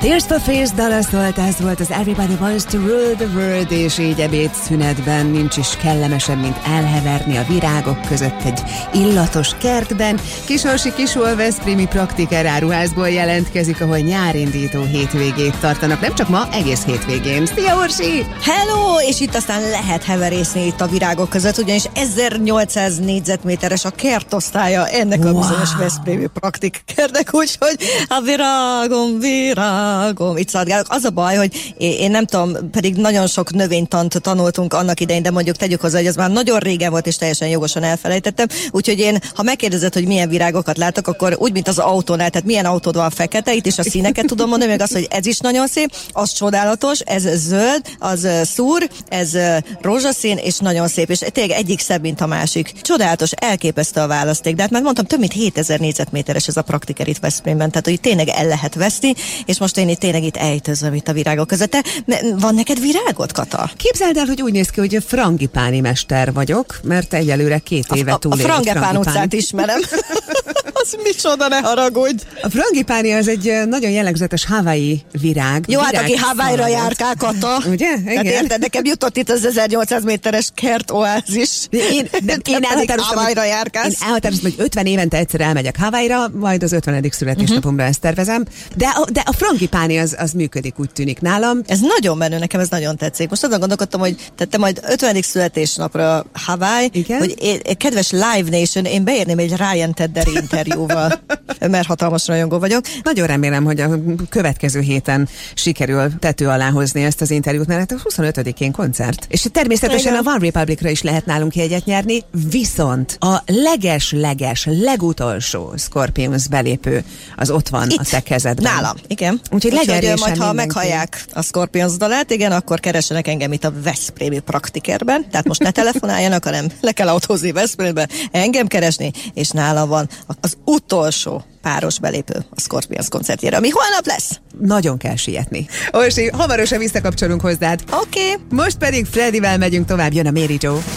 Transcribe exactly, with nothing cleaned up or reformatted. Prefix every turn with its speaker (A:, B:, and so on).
A: Tears for Fears dala szólt, ez volt az Everybody Wants to Rule the World, és így ebéd szünetben nincs is kellemesebb, mint elheverni a virágok között egy illatos kertben. Kisorsi Kisol veszprémi Praktiker áruházból jelentkezik, ahol nyárindító hétvégét tartanak. Nem csak ma, egész hétvégén. Szia, Orsi!
B: Hello! És itt aztán lehet heverészni itt a virágok között, ugyanis ezernyolcszáz négyzetméteres a kertosztálya ennek a
A: wow.
B: bizonyos veszprémi Praktikernek, úgyhogy a virágom, virágom, itt szaladgálok. Az a baj, hogy én, én nem tudom, pedig nagyon sok növénytant tanultunk annak idején, de mondjuk tegyük hozzá, hogy az már nagyon régen volt, és teljesen jogosan elfelejtettem. Úgyhogy én, ha megkérdezed, hogy milyen virágokat látok, akkor úgy, mint az autónál, tehát milyen autód van fekete, itt is a színeket tudom mondani, meg azt, hogy ez is nagyon szép, az csodálatos, ez zöld, az szúr, ez rózsaszín, és nagyon szép, és tényleg egyik szebb, mint a másik. Csodálatos, elképesztő a választék, de hát már mondtam, több mint hétezer négyzetméteres ez a Praktiker itt Veszprémben, tehát hogy tényleg el lehet veszni, és most én itt tényleg itt ejtőzöm itt a virágok között. Te, van neked virágot, Kata?
A: Képzeld el, hogy úgy néz ki, hogy frangipáni mester vagyok, mert egyelőre két éve túlélek.
B: A, a Frangipán utcát ismerem. Az micsoda, ne haragudj!
A: A frangipáni az egy nagyon jellegzetes hawaii virág.
B: Jó,
A: virág
B: hát aki Hawaii-ra járkál, Kata.
A: Ugye? Igen. Hát
B: érted, nekem jutott itt az ezernyolcszáz méteres kertoázis.
A: Én, de én elhatároztam, hogy, én elhatároztam, hogy ötven évente egyszer elmegyek Hawaii-ra, majd az ötvenedik születésnapomra uh-huh. ezt tervezem. De a, de a frangipáni az, az működik, úgy tűnik nálam.
B: Ez nagyon menő, nekem ez nagyon tetszik. Most azon gondolkodtam, hogy te, te majd ötvenedik születésnapra Hawaii, igen? Hogy én, kedves Live Nation, én beérném egy Ryan Tedder interjúval, mert hatalmas rajongó vagyok.
A: Nagyon remélem, hogy a következő héten sikerül tető alá hozni ezt az interjút, mert a huszonötödikén koncert. És természetesen igen. a One Republicra is lehet nálunk jegyet nyerni, viszont a leges-leges, legutolsó Scorpions belépő az ott van itt, a te kezedben.
B: Nálam, igen.
A: Úgyhogy legyen
B: majd, ha meghallják a Scorpions dalát, igen, akkor keressenek engem itt a Veszprémi Praktikerben. Tehát most ne telefonáljanak, hanem le kell autózni Veszprémbe, engem keresni, és nálam van az utolsó páros belépő a Scorpions koncertjére, ami holnap lesz.
A: Nagyon kell sietni. Orsi, hamarosan visszakapcsolunk hozzád.
B: Oké. Okay.
A: Most pedig Freddyvel megyünk tovább, jön a Mary Jo.